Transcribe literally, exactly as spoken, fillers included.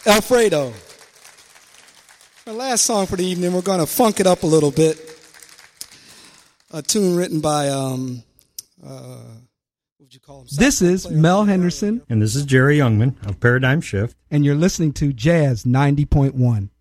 Alfredo. Our last song for the evening, we're going to funk it up a little bit. A tune written by, um, uh, what would you call him? This is Mel Henderson. And this is Jerry Youngman of Paradigm Shift. And you're listening to Jazz ninety point one.